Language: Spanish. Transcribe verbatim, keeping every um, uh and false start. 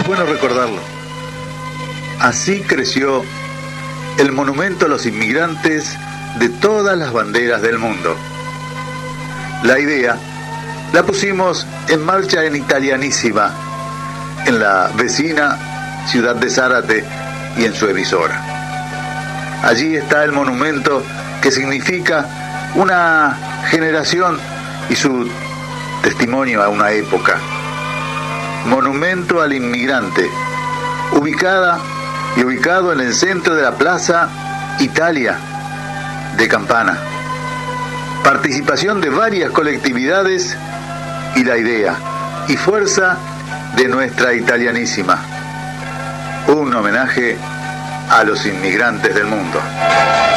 bueno recordarlo. Así creció el monumento a los inmigrantes de todas las banderas del mundo. La idea la pusimos en marcha en Italianísima, en la vecina ciudad de Zárate y en su emisora. Allí está el monumento que significa una generación y su testimonio a una época. Monumento al inmigrante, ubicada y ubicado en el centro de la Plaza Italia de Campana. Participación de varias colectividades y la idea y fuerza de nuestra Italianísima. Un homenaje a los inmigrantes del mundo.